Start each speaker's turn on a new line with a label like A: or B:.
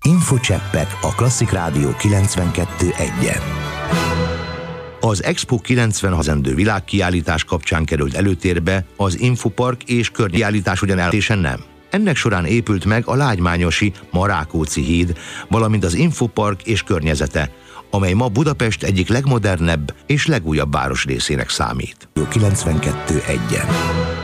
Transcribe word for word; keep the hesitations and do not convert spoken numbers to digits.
A: Infocseppek a Klasszik Rádió kilencvenkettő egyen. Az Expo kilencven hazendő világkiállítás kapcsán került előtérbe az Infopark és környékiállítás ugyan eltésen nem. Ennek során épült meg a lágymányosi Marákóczi híd, valamint az Infopark és környezete, amely ma Budapest egyik legmodernebb és legújabb városrészének számít. kilencvenkettő egyen.